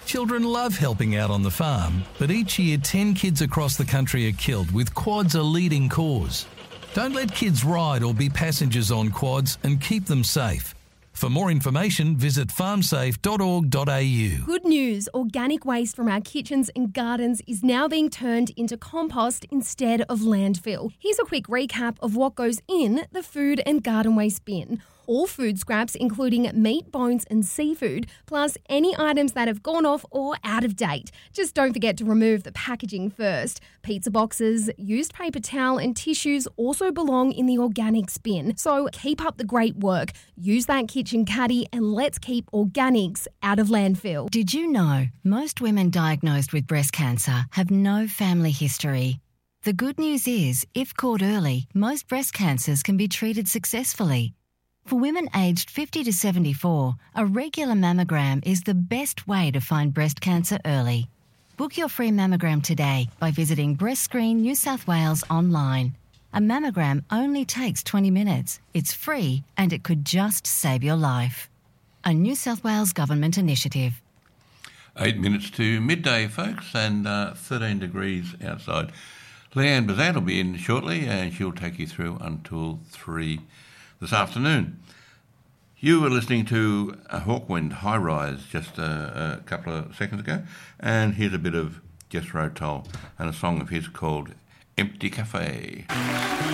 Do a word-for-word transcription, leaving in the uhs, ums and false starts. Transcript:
Children love helping out on the farm, but each year ten kids across the country are killed, with quads a leading cause. Don't let kids ride or be passengers on quads, and keep them safe. For more information, visit farm safe dot org dot a u. Good news, organic waste from our kitchens and gardens is now being turned into compost instead of landfill. Here's a quick recap of what goes in the food and garden waste bin. All food scraps, including meat, bones and seafood, plus any items that have gone off or out of date. Just don't forget to remove the packaging first. Pizza boxes, used paper towel and tissues also belong in the organics bin. So keep up the great work. Use that kitchen caddy and let's keep organics out of landfill. Did you know most women diagnosed with breast cancer have no family history? The good news is, if caught early, most breast cancers can be treated successfully. For women aged fifty to seventy-four, a regular mammogram is the best way to find breast cancer early. Book your free mammogram today by visiting Breast Screen New South Wales online. A mammogram only takes twenty minutes. It's free and it could just save your life. A New South Wales Government initiative. Eight minutes to midday, folks, and uh, thirteen degrees outside. Leanne Bazant will be in shortly and she'll take you through until three this afternoon. You were listening to a Hawkwind High Rise just a, a couple of seconds ago, and here's a bit of Jethro Tull and a song of his called Empty Cafe.